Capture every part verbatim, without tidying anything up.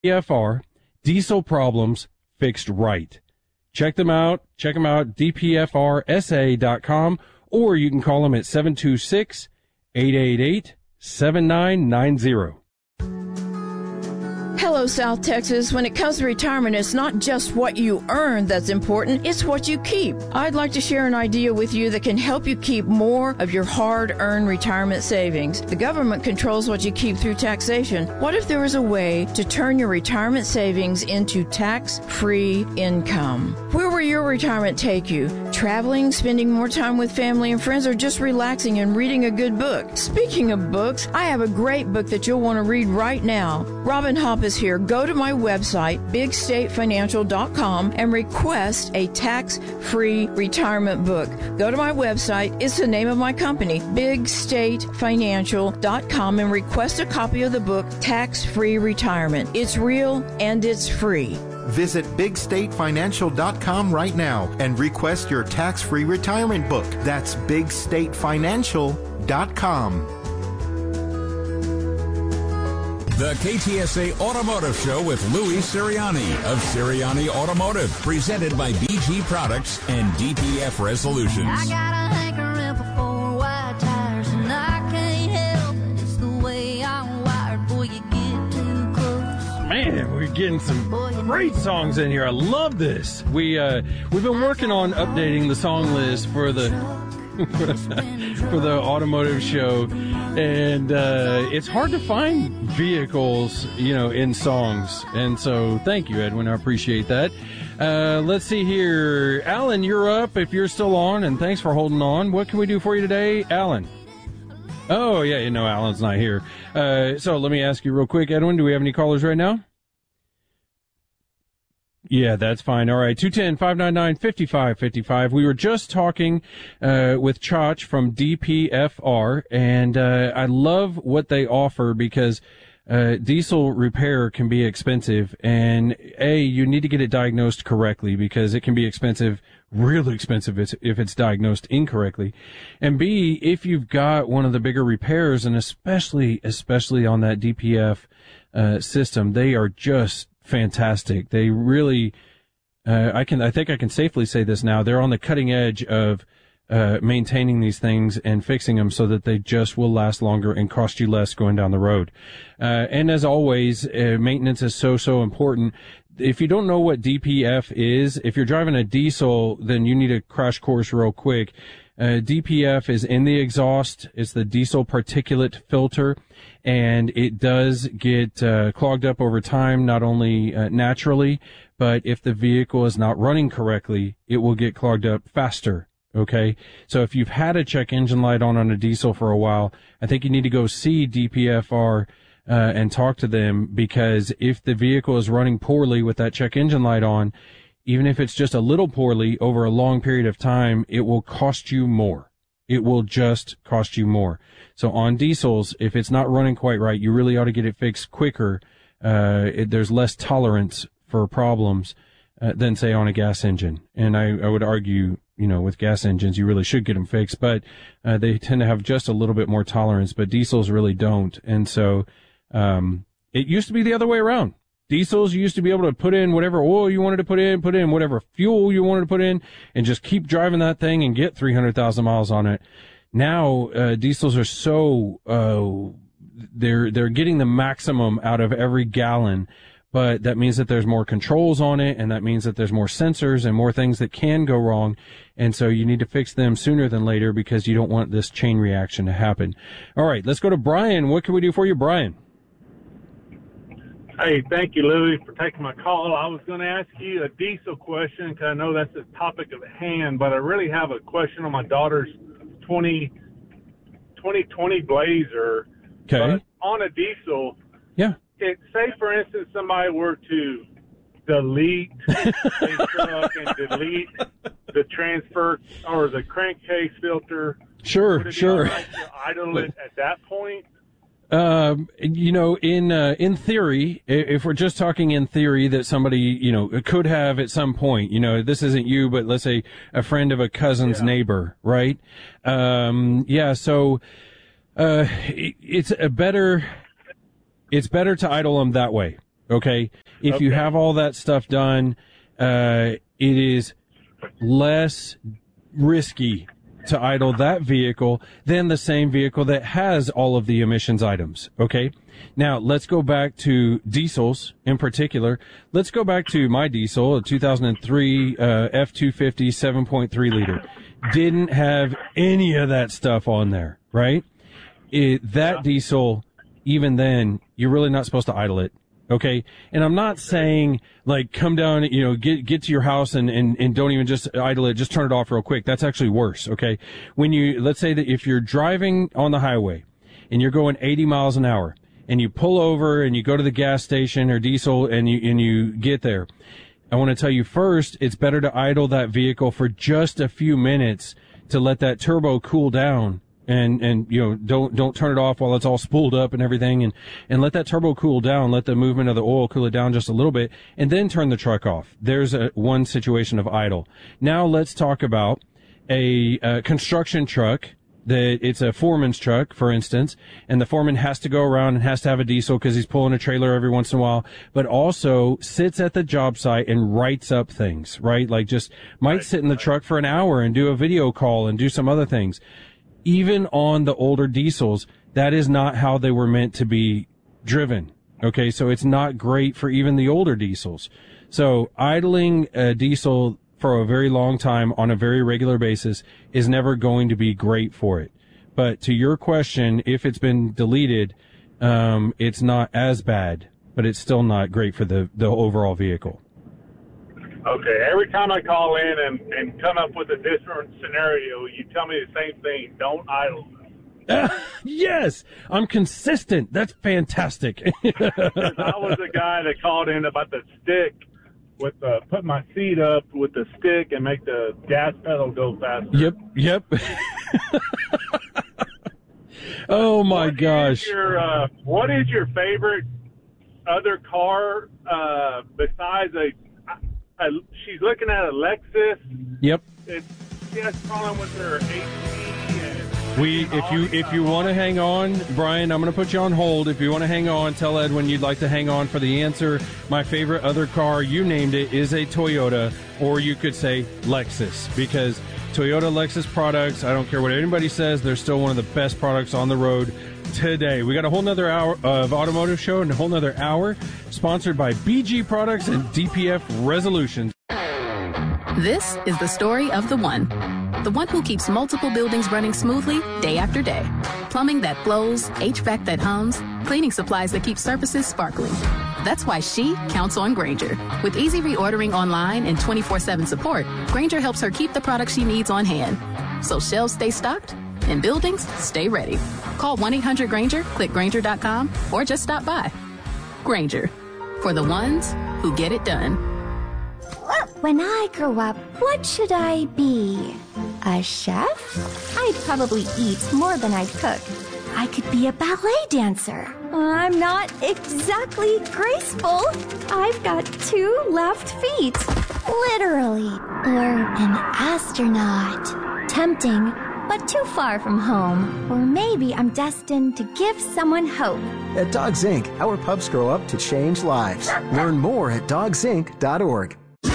F R, diesel problems fixed right. Check them out. Check them out, D P F R S A dot com, or you can call them at seven two six, eight eight eight, seven nine nine zero. Hello, South Texas. When it comes to retirement, it's not just what you earn that's important, it's what you keep. I'd like to share an idea with you that can help you keep more of your hard-earned retirement savings. The government controls what you keep through taxation. What if there was a way to turn your retirement savings into tax-free income? Where will your retirement take you? Traveling, spending more time with family and friends, or just relaxing and reading a good book? Speaking of books, I have a great book that you'll want to read right now. Robin Hopp is here. Go to my website, big state financial dot com, and request a tax-free retirement book. Go to my website. It's the name of my company, big state financial dot com, and request a copy of the book, Tax-Free Retirement. It's real and it's free. Visit big state financial dot com right now and request your tax-free retirement book. That's big state financial dot com. The K T S A Automotive Show with Louis Sirianni of Sirianni Automotive, presented by B G Products and D P F Resolutions. I got a hankering for four white tires, and I can't help it. It's the way I'm wired. Boy, you get too close. Man, we're getting some great songs in here. I love this. We uh, we've been working on updating the song list for the for the, for the automotive show. And uh, it's hard to find vehicles, you know, in songs. And so thank you, Edwin. I appreciate that. Uh, let's see here. Alan, you're up if you're still on, and thanks for holding on. What can we do for you today, Alan? Oh, yeah, you know, Alan's not here. Uh, so let me ask you real quick, Edwin, do we have any callers right now? Yeah, that's fine. All right, two one zero, five nine nine, five five five five. We were just talking uh with Chach from D P F R, and uh I love what they offer because uh diesel repair can be expensive, and A, you need to get it diagnosed correctly because it can be expensive, really expensive if it's diagnosed incorrectly. And B, if you've got one of the bigger repairs, and especially especially on that D P F uh system, they are just fantastic. They really, uh, I can, I think I can safely say this now. They're on the cutting edge of uh, maintaining these things and fixing them so that they just will last longer and cost you less going down the road. Uh, and as always, uh, maintenance is so, so important. If you don't know what D P F is, if you're driving a diesel, then you need a crash course real quick. Uh, D P F is in the exhaust. It's the diesel particulate filter, and it does get uh, clogged up over time, not only uh, naturally, but if the vehicle is not running correctly, it will get clogged up faster. Okay, so if you've had a check engine light on on a diesel for a while, I think you need to go see D P F R uh, and talk to them, because if the vehicle is running poorly with that check engine light on, even if it's just a little poorly over a long period of time, it will cost you more. It will just cost you more. So on diesels, if it's not running quite right, you really ought to get it fixed quicker. Uh, it, there's less tolerance for problems uh, than, say, on a gas engine. And I, I would argue, you know, with gas engines, you really should get them fixed, but uh, they tend to have just a little bit more tolerance, but diesels really don't. And so um, it used to be the other way around. Diesels, you used to be able to put in whatever oil you wanted to put in, put in whatever fuel you wanted to put in, and just keep driving that thing and get three hundred thousand miles on it. Now, uh, diesels are so, uh, they're, they're getting the maximum out of every gallon, but that means that there's more controls on it, and that means that there's more sensors and more things that can go wrong. And so you need to fix them sooner than later because you don't want this chain reaction to happen. All right, let's go to Brian. What can we do for you, Brian? Hey, thank you, Louis, for taking my call. I was going to ask you a diesel question because I know that's the topic of hand, but I really have a question on my daughter's twenty twenty Blazer. Okay. But on a diesel, yeah. It, say, for instance, somebody were to delete a truck and delete the transfer or the crankcase filter. Sure, would it sure. be all right to idle it at that point? Um, you know, in, uh, in theory, if we're just talking in theory that somebody, you know, could have at some point, you know, this isn't you, but let's say a friend of a cousin's yeah. neighbor, right? Um, yeah, so, uh, it's a better, it's better to idle them that way. Okay. If Okay. you have all that stuff done, uh, it is less risky to idle that vehicle than the same vehicle that has all of the emissions items. Okay. Now let's go back to diesels in particular. Let's go back to my diesel, a two thousand three uh, F two fifty seven point three liter. Didn't have any of that stuff on there, right? It, that yeah. diesel, even then, you're really not supposed to idle it. Okay. And I'm not saying like come down, you know, get, get to your house and, and, and don't even just idle it. Just turn it off real quick. That's actually worse. Okay. When you, let's say that if you're driving on the highway and you're going eighty miles an hour and you pull over and you go to the gas station or diesel and you, and you get there, I want to tell you first, it's better to idle that vehicle for just a few minutes to let that turbo cool down. And, and, you know, don't, don't turn it off while it's all spooled up and everything, and, and let that turbo cool down, let the movement of the oil cool it down just a little bit, and then turn the truck off. There's a, one situation of idle. Now let's talk about a, a construction truck that it's a foreman's truck, for instance, and the foreman has to go around and has to have a diesel because he's pulling a trailer every once in a while, but also sits at the job site and writes up things, right? Like just might right, sit in the right. truck for an hour and do a video call and do some other things. Even on the older diesels, that is not how they were meant to be driven. Okay, so it's not great for even the older diesels. So idling a diesel for a very long time on a very regular basis is never going to be great for it. But to your question, if it's been deleted, um, it's not as bad, but it's still not great for the, the overall vehicle. Okay, every time I call in and, and come up with a different scenario, you tell me the same thing. Don't idle. Uh, yes, I'm consistent. That's fantastic. I was the guy that called in about the stick, with the, put my feet up with the stick and make the gas pedal go faster. Yep, yep. Oh, my what gosh. Is your, uh, what is your favorite other car uh, besides a... Uh, she's looking at a Lexus. Yep. It's, she has a problem with her H P. And we, if you if you want to hang on, Brian, I'm going to put you on hold. If you want to hang on, tell Edwin you'd like to hang on for the answer. My favorite other car, you named it, is a Toyota, or you could say Lexus, because Toyota Lexus products, I don't care what anybody says, they're still one of the best products on the road today. We got a whole nother hour of automotive show and a whole nother hour sponsored by B G Products and D P F Resolutions. This is the story of the one. The one who keeps multiple buildings running smoothly day after day. Plumbing that flows, H V A C that hums, cleaning supplies that keep surfaces sparkling. That's why she counts on Grainger. With easy reordering online and twenty-four seven support, Grainger helps her keep the products she needs on hand. So shelves stay stocked and buildings stay ready. Call one eight hundred Grainger, click Grainger dot com, or just stop by. Grainger, for the ones who get it done. When I grow up, what should I be? A chef? I'd probably eat more than I'd cook. I could be a ballet dancer. I'm not exactly graceful. I've got two left feet. Literally. Or an astronaut. Tempting, but too far from home. Or maybe I'm destined to give someone hope. At Dogs Incorporated, our pups grow up to change lives. Learn more at dogs inc dot org.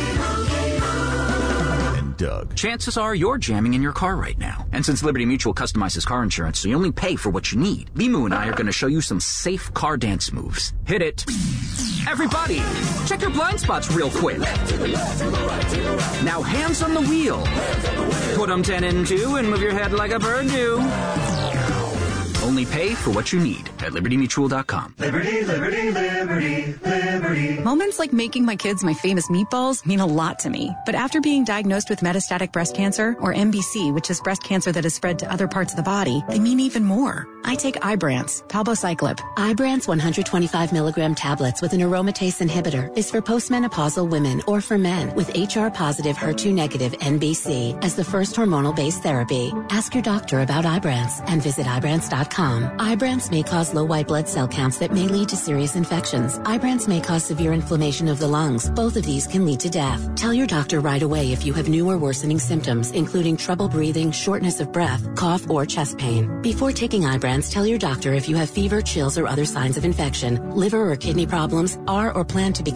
Doug. Chances are you're jamming in your car right now. And since Liberty Mutual customizes car insurance so you only pay for what you need, Limu and I are going to show you some safe car dance moves. Hit it. Everybody, check your blind spots real quick. Now hands on the wheel. Put them ten and two and move your head like a bird do. Only pay for what you need at liberty mutual dot com. Liberty, liberty, liberty, liberty. Moments like making my kids my famous meatballs mean a lot to me. But after being diagnosed with metastatic breast cancer, or M B C, which is breast cancer that has spread to other parts of the body, they mean even more. I take Ibrance, palbociclib. Ibrance one hundred twenty-five milligram tablets with an aromatase inhibitor is for postmenopausal women or for men with H R positive, H E R two negative M B C as the first hormonal-based therapy. Ask your doctor about Ibrance and visit ibrance dot com. Ibrance may cause low white blood cell counts that may lead to serious infections. Ibrance may cause cause severe inflammation of the lungs. Both of these can lead to death. Tell your doctor right away if you have new or worsening symptoms, including trouble breathing, shortness of breath, cough, or chest pain. Before taking Ibrance, tell your doctor if you have fever, chills, or other signs of infection, liver or kidney problems, are or plan to become